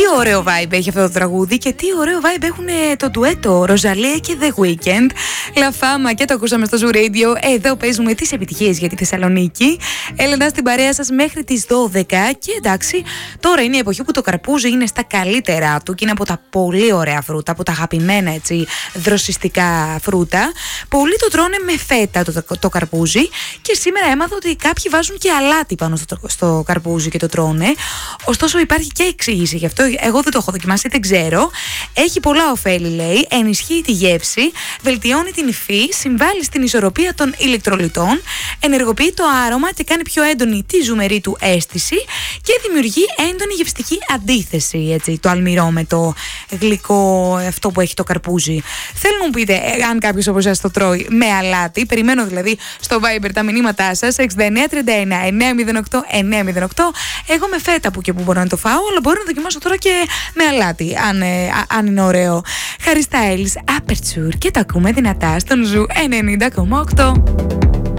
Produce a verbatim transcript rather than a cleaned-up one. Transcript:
ωραίο vibe έχει αυτό το τραγούδι και τι ωραίο vibe έχουν το ντουέτο Ροζαλία και The Weeknd. La Fama, και το ακούσαμε στο Zoo Radio. Εδώ παίζουμε τις επιτυχίες για τη Θεσσαλονίκη. Έλενα στην παρέα σας μέχρι τις δώδεκα. Και εντάξει, τώρα είναι η εποχή που το καρπούζι είναι στα καλύτερά του και είναι από τα πολύ ωραία φρούτα, από τα αγαπημένα έτσι δροσιστικά φρούτα. Πολλοί το τρώνε με φέτα το, το, το καρπούζι και σήμερα έμαθα ότι κάποιοι βάζουν και αλάτι πάνω στο, στο καρπούζι και το τρώνε. Ωστόσο υπάρχει και εξήγηση γι' αυτό. Εγώ δεν το έχω δοκιμάσει, δεν ξέρω. Έχει πολλά ωφέλη, λέει. Ενισχύει τη γεύση, βελτιώνει την υφή, συμβάλλει στην ισορροπία των ηλεκτρολιτών, ενεργοποιεί το άρωμα και κάνει πιο έντονη τη ζουμερή του αίσθηση και δημιουργεί έντονη γευστική αντίθεση. Έτσι, το αλμυρό με το γλυκό αυτό που έχει το καρπούζι. Θέλω να μου πείτε αν κάποιος από εσάς το τρώει με αλάτι. Περιμένω δηλαδή στο Viber τα μηνύματά σας εξήντα εννέα τριάντα ένα εννιακόσια οκτώ εννιακόσια οκτώ. Εγώ με φέτα που και που μπορώ να το φάω, αλλά μπορώ να δοκιμάσω τώρα και με αλάτι, αν, ε, αν είναι ωραίο. Harry Styles, Aperture, και το ακούμε δυνατά στον Ζου ενενήντα κόμμα οκτώ.